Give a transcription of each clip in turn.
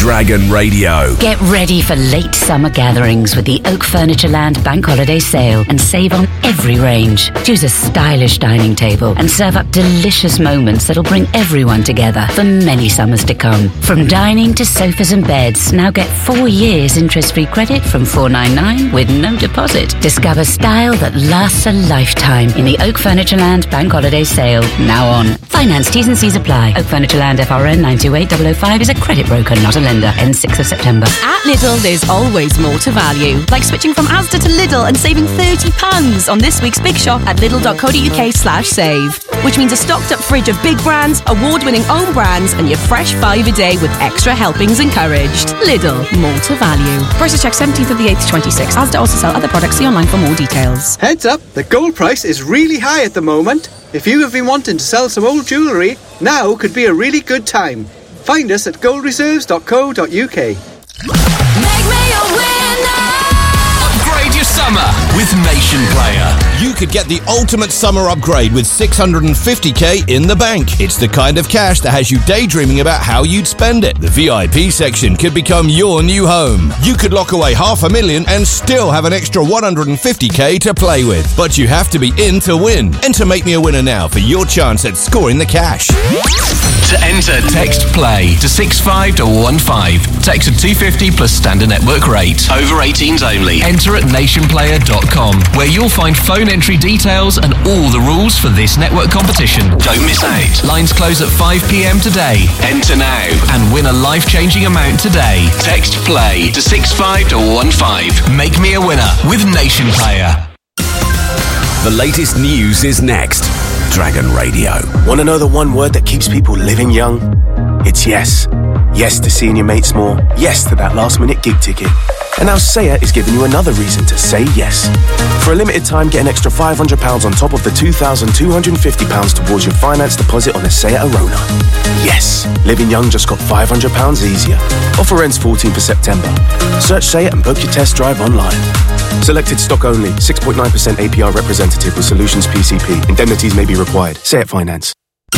Dragon Radio. Get ready for late summer gatherings with the Oak Furniture Land Bank Holiday Sale and save on every range. Choose a stylish dining table and serve up delicious moments that'll bring everyone together for many summers to come. From dining to sofas and beds, now get 4 years interest-free credit from $499 with no deposit. Discover style that lasts a lifetime in the Oak Furniture Land Bank Holiday Sale. Now on. Finance T's and C's apply. Oak Furniture Land FRN 928005 is a credit broker, not a lender. Ends 6th of September. At Lidl, there's always more to value. Like switching from Asda to Lidl and saving £30 on this week's Big Shop at lidl.co.uk/save. Which means a stocked up fridge of big brands, award-winning own brands, and your fresh 5 a day with extra helpings encouraged. Lidl, more to value. Prices check 17th of the 8th to 26th. Asda also sell other products. See online for more details. Heads up, the gold price is really high at the moment. If you have been wanting to sell some old jewellery, now could be a really good time. Find us at goldreserves.co.uk. Make me a winner. Upgrade your summer with Nation Player. You could get the ultimate summer upgrade with $650k in the bank. It's the kind of cash that has you daydreaming about how you'd spend it. The VIP section could become your new home. You could lock away $500,000 and still have an extra $150k to play with. But you have to be in to win. Enter Make Me a Winner now for your chance at scoring the cash. To enter, text PLAY to 65215. Text at 250 plus standard network rate. Over 18s only. Enter at nationplayer.com, where you'll find phone entry details and all the rules for this network competition. Don't miss out. Lines close at 5 p.m. today. Enter now and win a life-changing amount today. Text PLAY to 65215. Make me a winner with Nation Player. The latest news is next. Dragon Radio. Want to know the one word that keeps people living young? It's yes. Yes to seeing your mates more. Yes to that last-minute gig ticket. And now Saya is giving you another reason to say yes. For a limited time, get an extra £500 on top of the £2,250 towards your finance deposit on a Saya Arona. Yes, living young just got £500 easier. Offer ends 14th of September. Search Saya and book your test drive online. Selected stock only. 6.9% APR representative with Solutions PCP. Indemnities may be required. Say it Finance.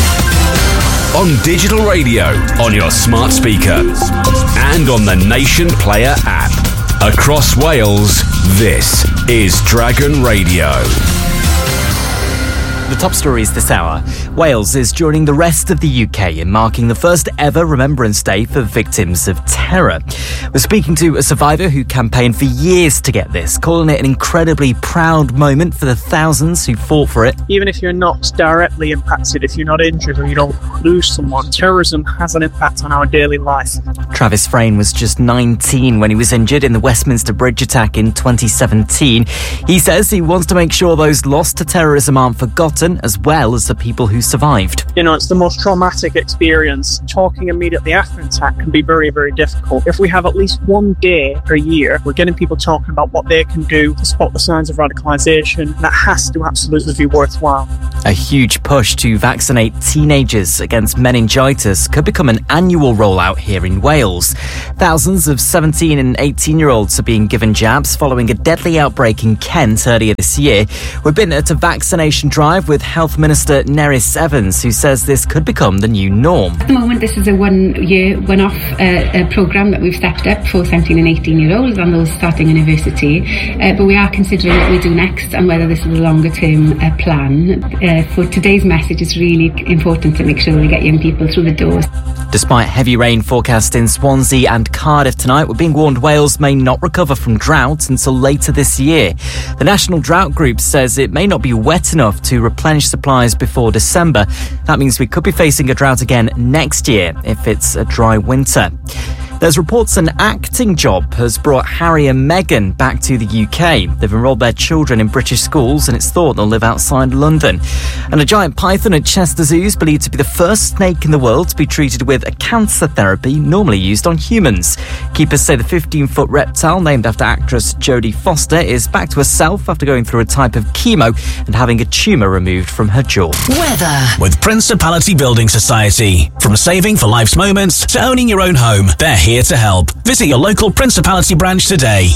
On digital radio, on your smart speaker, and on the Nation Player app. Across Wales, this is Dragon Radio. The top stories this hour. Wales is joining the rest of the UK in marking the first ever Remembrance Day for victims of terror. We're speaking to a survivor who campaigned for years to get this, calling it an incredibly proud moment for the thousands who fought for it. Even if you're not directly impacted, if you're not injured or you don't lose someone, terrorism has an impact on our daily life. Travis Frayne was just 19 when he was injured in the Westminster Bridge attack in 2017. He says he wants to make sure those lost to terrorism aren't forgotten, as well as the people who survived. You know, it's the most traumatic experience. Talking immediately after an attack can be very, very difficult. If we have at least one day per year, we're getting people talking about what they can do to spot the signs of radicalisation. That has to absolutely be worthwhile. A huge push to vaccinate teenagers against meningitis could become an annual rollout here in Wales. Thousands of 17 and 18-year-olds are being given jabs following a deadly outbreak in Kent earlier this year. We've been at a vaccination drive with Health Minister Nerys Evans, who says this could become the new norm. At the moment, this is a one-off programme that we've stepped up for 17 and 18-year-olds and those starting university. But we are considering what we do next and whether this is a longer-term plan. For today's message, it's really important to make sure we get young people through the doors. Despite heavy rain forecast in Swansea and Cardiff tonight, we're being warned Wales may not recover from drought until later this year. The National Drought Group says it may not be wet enough to replenish supplies before December. That means we could be facing a drought again next year if it's a dry winter. There's reports an acting job has brought Harry and Meghan back to the UK. They've enrolled their children in British schools and it's thought they'll live outside London. And a giant python at Chester Zoo is believed to be the first snake in the world to be treated with a cancer therapy normally used on humans. Keepers say the 15-foot reptile, named after actress Jodie Foster, is back to herself after going through a type of chemo and having a tumour removed from her jaw. Weather with Principality Building Society. From saving for life's moments to owning your own home, they're here to help. Visit your local Principality branch today.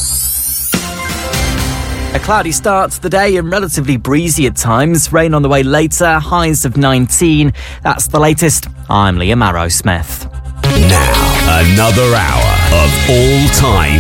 A cloudy start to the day and relatively breezy at times. Rain on the way later, highs of 19. That's the latest. I'm Liam Arrowsmith. Now, Another hour of all-time